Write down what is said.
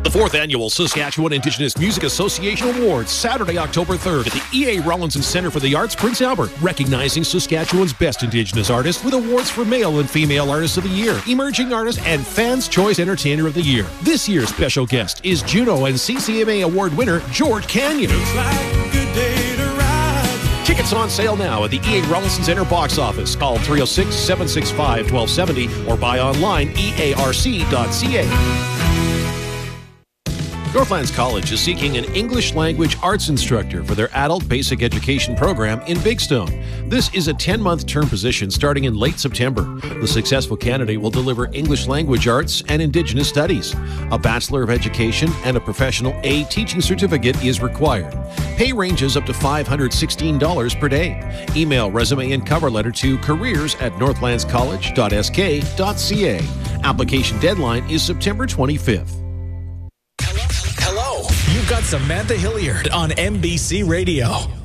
The 4th Annual Saskatchewan Indigenous Music Association Awards, Saturday, October 3rd at the E.A. Rawlinson Centre for the Arts, Prince Albert, recognizing Saskatchewan's best Indigenous artists with awards for Male and Female Artists of the Year, Emerging Artist, and Fans' Choice Entertainer of the Year. This year's special guest is Juno and CCMA Award winner George Canyon. Looks like a good day to ride. Tickets on sale now at the E.A. Rawlinson Centre box office. Call 306-765-1270 or buy online earc.ca. Northlands College is seeking an English language arts instructor for their adult basic education program in Big Stone. This is a 10-month term position starting in late September. The successful candidate will deliver English language arts and Indigenous studies. A Bachelor of Education and a Professional A teaching certificate is required. Pay ranges up to $516 per day. Email resume and cover letter to careers@northlandscollege.sk.ca. Application deadline is September 25th. Hello. You've got Samantha Hilliard on MBC Radio.